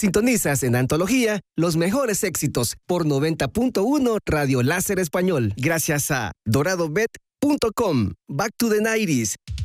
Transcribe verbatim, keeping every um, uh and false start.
Sintonizas en Antología los mejores éxitos por noventa punto uno Radio Láser Español. Gracias a dorado bet punto com. Back to the nineties.